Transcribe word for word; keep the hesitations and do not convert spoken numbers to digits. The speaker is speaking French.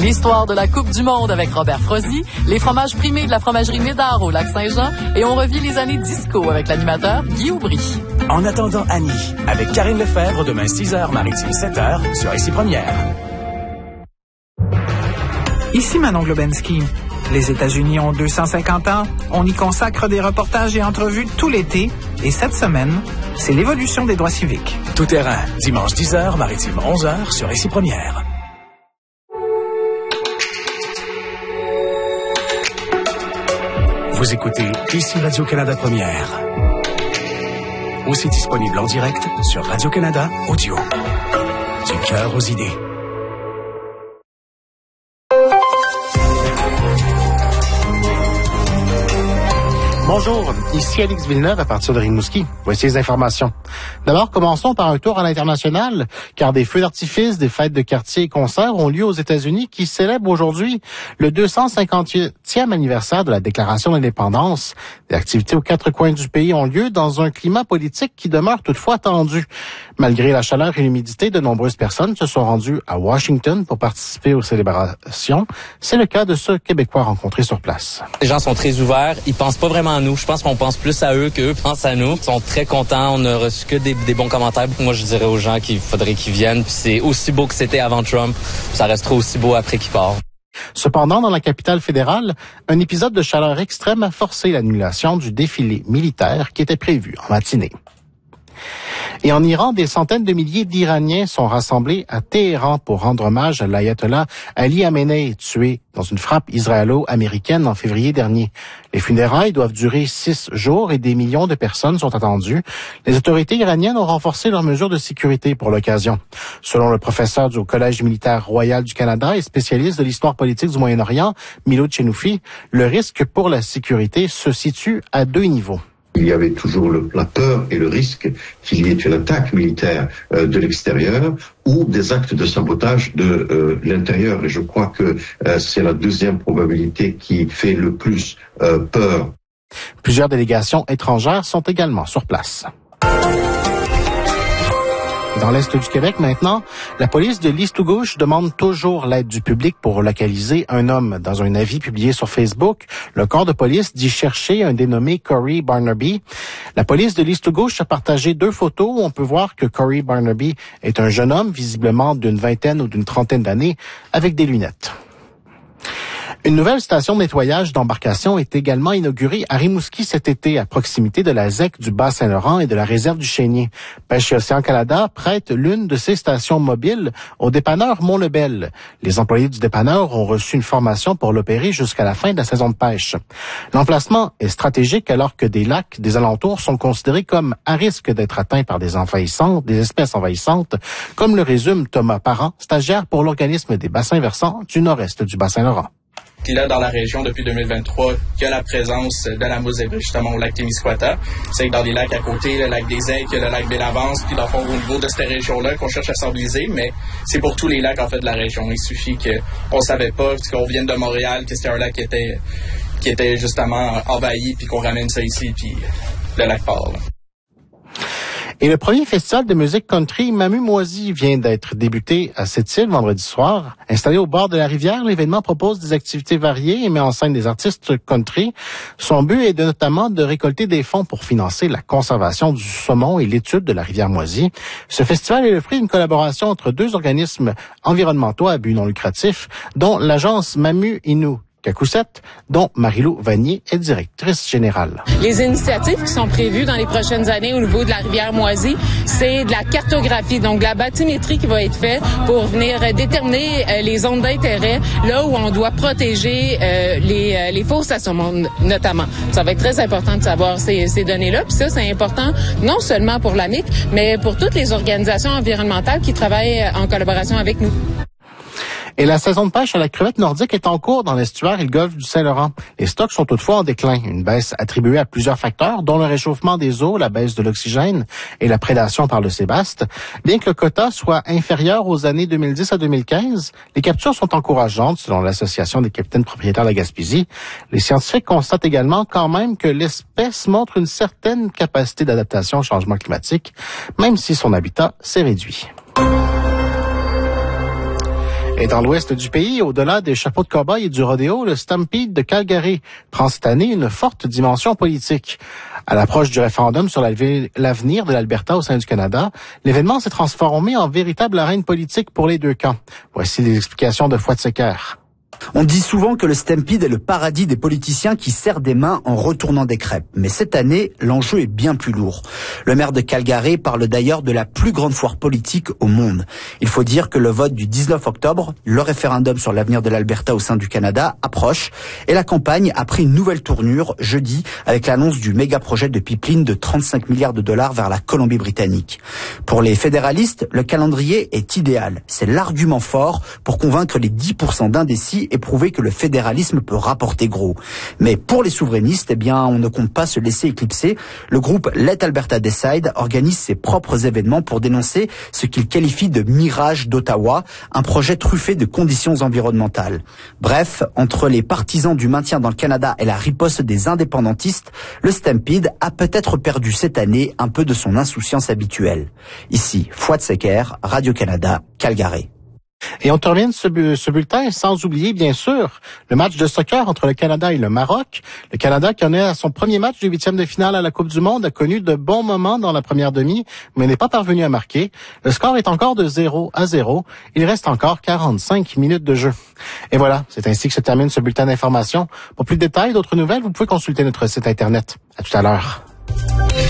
L'histoire de la Coupe du Monde avec Robert Frozy, les fromages primés de la fromagerie Médard au Lac-Saint-Jean et on revit les années disco avec l'animateur Guy Aubry. En attendant Annie, avec Karine Lefebvre, demain six heures, Maritime sept heures, sur Ici Première. Ici Manon Globensky. Les États-Unis ont deux cent cinquante ans. On y consacre des reportages et entrevues tout l'été. Et cette semaine, c'est l'évolution des droits civiques. Tout terrain, dimanche dix heures, Maritime onze heures, sur Ici Première. Vous écoutez Ici Radio-Canada Première. Aussi disponible en direct sur Radio-Canada Audio. Du cœur aux idées. Bonjour, ici Alix Villeneuve à partir de Rimouski. Voici les informations. D'abord, commençons par un tour à l'international, car des feux d'artifice, des fêtes de quartier et concerts ont lieu aux États-Unis qui célèbrent aujourd'hui le deux cent cinquantième anniversaire de la Déclaration d'indépendance. Des activités aux quatre coins du pays ont lieu dans un climat politique qui demeure toutefois tendu. Malgré la chaleur et l'humidité, de nombreuses personnes se sont rendues à Washington pour participer aux célébrations. C'est le cas de ce Québécois rencontré sur place. Les gens sont très ouverts, ils pensent pas vraiment à nous. Je pense qu'on pense plus à eux qu'eux pensent à nous. Ils sont très contents, on n'a reçu que des, des bons commentaires. Moi, je dirais aux gens qu'il faudrait qu'ils viennent. Puis c'est aussi beau que c'était avant Trump, ça restera aussi beau après qu'il part. Cependant, dans la capitale fédérale, un épisode de chaleur extrême a forcé l'annulation du défilé militaire qui était prévu en matinée. Et en Iran, des centaines de milliers d'Iraniens sont rassemblés à Téhéran pour rendre hommage à l'ayatollah Ali Khamenei, tué dans une frappe israélo-américaine en février dernier. Les funérailles doivent durer six jours et des millions de personnes sont attendues. Les autorités iraniennes ont renforcé leurs mesures de sécurité pour l'occasion. Selon le professeur du Collège militaire royal du Canada et spécialiste de l'histoire politique du Moyen-Orient, Milo Tchenoufi, le risque pour la sécurité se situe à deux niveaux. Il y avait toujours le, la peur et le risque qu'il y ait une attaque militaire euh, de l'extérieur ou des actes de sabotage de euh, l'intérieur. Et je crois que euh, c'est la deuxième probabilité qui fait le plus euh, peur. Plusieurs délégations étrangères sont également sur place. Dans l'Est du Québec, maintenant, la police de Listowgauche demande toujours l'aide du public pour localiser un homme. Dans un avis publié sur Facebook, le corps de police dit chercher un dénommé Corey Barnaby. La police de Listowgauche a partagé deux photos où on peut voir que Corey Barnaby est un jeune homme, visiblement d'une vingtaine ou d'une trentaine d'années, avec des lunettes. Une nouvelle station de nettoyage d'embarcation est également inaugurée à Rimouski cet été, à proximité de la Z E C du Bas-Saint-Laurent et de la réserve du Chénier. Pêche et Océan Canada prête l'une de ces stations mobiles au dépanneur Mont-Lebel. Les employés du dépanneur ont reçu une formation pour l'opérer jusqu'à la fin de la saison de pêche. L'emplacement est stratégique alors que des lacs des alentours sont considérés comme à risque d'être atteints par des envahissantes, des espèces envahissantes, comme le résume Thomas Parent, stagiaire pour l'organisme des bassins versants du nord-est du Bas-Saint-Laurent. Puis là, dans la région, depuis deux mille vingt-trois, il y a la présence de la mousse zébrée, justement, au lac Témiscouata. C'est que dans les lacs à côté, le lac des Aigles, le lac Bellavance, puis dans le fond, au niveau de cette région-là, qu'on cherche à stabiliser, mais c'est pour tous les lacs, en fait, de la région. Il suffit qu'on savait pas, qu'on vienne de Montréal, que c'était un lac qui était, qui était justement envahi, puis qu'on ramène ça ici, puis le lac part, là. Et le premier festival de musique country Mamou-Moisy vient d'être débuté à Sept-Îles vendredi soir. Installé au bord de la rivière, l'événement propose des activités variées et met en scène des artistes country. Son but est de, notamment de récolter des fonds pour financer la conservation du saumon et l'étude de la rivière Moisy. Ce festival est le fruit d'une collaboration entre deux organismes environnementaux à but non lucratif, dont l'agence Mamou-Innu Cacoussette, dont Marie-Lou Vanier est directrice générale. Les initiatives qui sont prévues dans les prochaines années au niveau de la rivière Moisy, c'est de la cartographie, donc de la bathymétrie qui va être faite pour venir déterminer euh, les zones d'intérêt, là où on doit protéger euh, les, euh, les fosses à saumon notamment. Ça va être très important de savoir ces, ces données-là, puis ça, c'est important non seulement pour l'A M I C, mais pour toutes les organisations environnementales qui travaillent en collaboration avec nous. Et la saison de pêche à la crevette nordique est en cours dans l'estuaire et le golfe du Saint-Laurent. Les stocks sont toutefois en déclin. Une baisse attribuée à plusieurs facteurs, dont le réchauffement des eaux, la baisse de l'oxygène et la prédation par le sébaste. Bien que le quota soit inférieur aux années deux mille dix à deux mille quinze, les captures sont encourageantes selon l'Association des capitaines propriétaires de la Gaspésie. Les scientifiques constatent également quand même que l'espèce montre une certaine capacité d'adaptation au changement climatique, même si son habitat s'est réduit. Et dans l'ouest du pays, au-delà des chapeaux de cow-boy et du rodéo, le Stampede de Calgary prend cette année une forte dimension politique. À l'approche du référendum sur l'avenir de l'Alberta au sein du Canada, l'événement s'est transformé en véritable arène politique pour les deux camps. Voici les explications de Fouad Secker. On dit souvent que le Stampede est le paradis des politiciens qui serrent des mains en retournant des crêpes. Mais cette année, l'enjeu est bien plus lourd. Le maire de Calgary parle d'ailleurs de la plus grande foire politique au monde. Il faut dire que le vote du dix-neuf octobre, le référendum sur l'avenir de l'Alberta au sein du Canada, approche. Et la campagne a pris une nouvelle tournure jeudi avec l'annonce du méga projet de pipeline de trente-cinq milliards de dollars vers la Colombie-Britannique. Pour les fédéralistes, le calendrier est idéal. C'est l'argument fort pour convaincre les dix pour cent d'indécis et prouver que le fédéralisme peut rapporter gros. Mais pour les souverainistes, eh bien, on ne compte pas se laisser éclipser. Le groupe Let Alberta Decide organise ses propres événements pour dénoncer ce qu'il qualifie de mirage d'Ottawa, un projet truffé de conditions environnementales. Bref, entre les partisans du maintien dans le Canada et la riposte des indépendantistes, le Stampede a peut-être perdu cette année un peu de son insouciance habituelle. Ici, Fouad Secker, Radio-Canada, Calgary. Et on termine ce, bu- ce bulletin sans oublier, bien sûr, le match de soccer entre le Canada et le Maroc. Le Canada, qui en est à son premier match du huitième de finale à la Coupe du Monde, a connu de bons moments dans la première demi, mais n'est pas parvenu à marquer. Le score est encore de zéro à zéro. Il reste encore quarante-cinq minutes de jeu. Et voilà, c'est ainsi que se termine ce bulletin d'information. Pour plus de détails, d'autres nouvelles, vous pouvez consulter notre site Internet. À tout à l'heure.